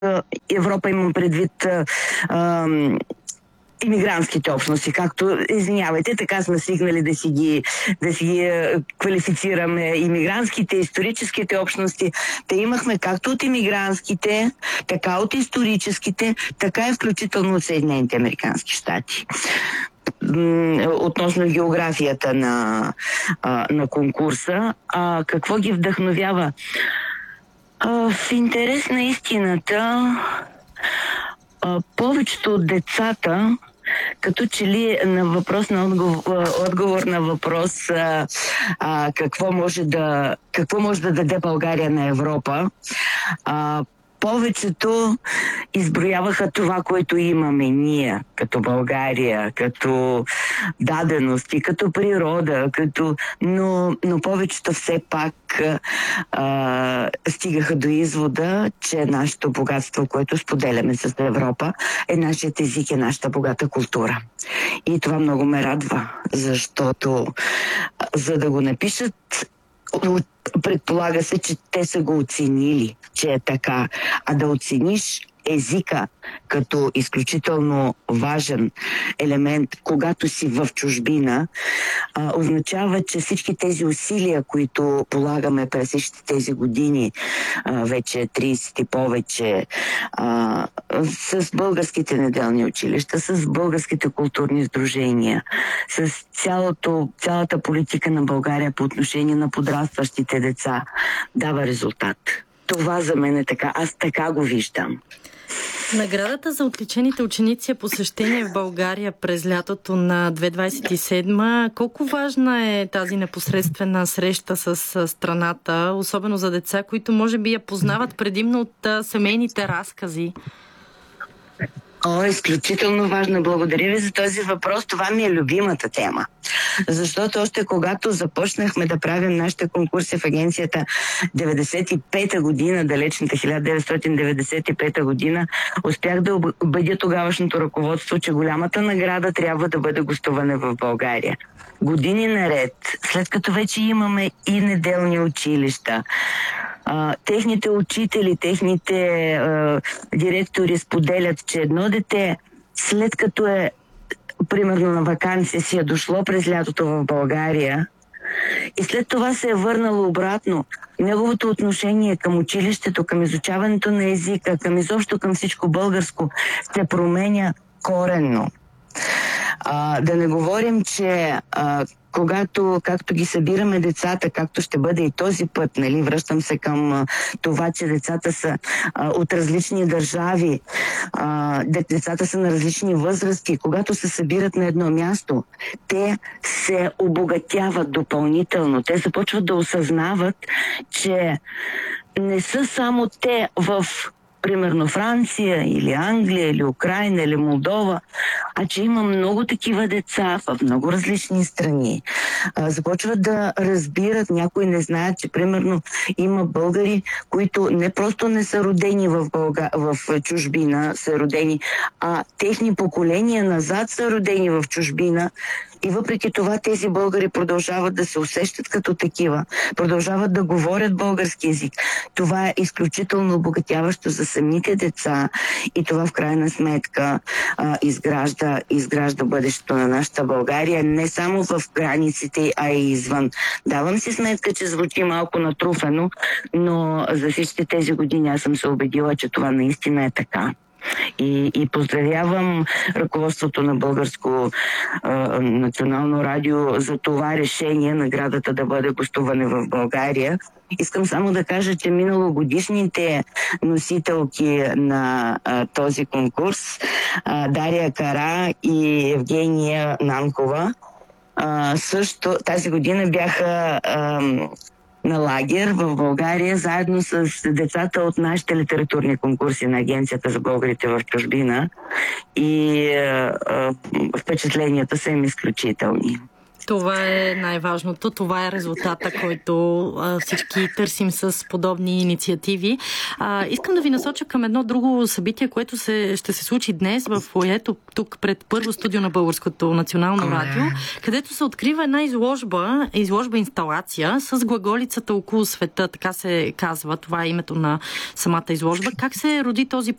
Европа имам предвид имигрантските общности, както, извинявайте, така сме свикнали да си ги квалифицираме имигрантските, историческите общности. Те имахме както от имигрантските, така от историческите, така и включително от Съединените американски щати. Относно географията на конкурса, какво ги вдъхновява? В интерес на истината, повечето от децата, като че ли на въпрос на отговор на въпрос какво може да даде България на Европа, повечето изброяваха това, което имаме ние, като България, като дадености, като природа, но повечето все пак стигаха до извода, че нашето богатство, което споделяме с Европа, е нашият език, е нашата богата култура. И това много ме радва, защото за да го напишат, предполага се, че те са го оценили, че е така. А да оцениш езика като изключително важен елемент, когато си в чужбина, означава, че всички тези усилия, които полагаме през всички тези години, вече 30 и повече, с българските неделни училища, с българските културни сдружения, с цялата политика на България по отношение на подрастващите деца, дава резултат. Това за мен е така. Аз така го виждам. Наградата за отличените ученици е посещение в България през лятото на 2027. Колко важна е тази непосредствена среща с страната, особено за деца, които може би я познават предимно от семейните разкази? Изключително важно. Благодаря ви за този въпрос. Това ми е любимата тема. Защото още когато започнахме да правим нашите конкурси в агенцията 95-та година, далечната 1995 година, успях да убедя тогавашното ръководство, че голямата награда трябва да бъде гостуване в България. Години наред, след като вече имаме и неделни училища, техните учители, техните директори споделят, че едно дете, след като е примерно на ваканция, си е дошло през лятото в България и след това се е върнало обратно, неговото отношение към училището, към изучаването на езика, изобщо към всичко българско се променя коренно. Да не говорим, че когато, както ги събираме децата, както ще бъде и този път, нали, връщам се към това, че децата са от различни държави, децата са на различни възрасти, когато се събират на едно място, те се обогатяват допълнително. Те започват да осъзнават, че не са само те в примерно Франция или Англия или Украйна или Молдова, а че има много такива деца в много различни страни. Започват да разбират, някои не знаят, че примерно има българи, които не просто не са родени в чужбина, са родени, а техни поколения назад са родени в чужбина. И въпреки това тези българи продължават да се усещат като такива, продължават да говорят български език. Това е изключително обогатяващо за самите деца и това в крайна сметка изгражда бъдещето на нашата България, не само в границите, а и извън. Давам си сметка, че звучи малко натруфено, но за всички тези години аз съм се убедила, че това наистина е така. И поздравявам ръководството на Българско национално радио за това решение наградата да бъде гостуване в България. Искам само да кажа, че миналогодишните носителки на този конкурс, Дария Кара и Евгения Нанкова, също тази година бяха на лагер в България, заедно с децата от нашите литературни конкурси на Агенцията за българите в чужбина и впечатленията са им изключителни. Това е най-важното. Това е резултата, който всички търсим с подобни инициативи. Искам да ви насоча към едно друго събитие, което ще се случи днес в фоайето, тук пред първо студио на Българското национално радио, където се открива една изложба-инсталация с глаголицата около света. Така се казва. Това е името на самата изложба. Как се роди този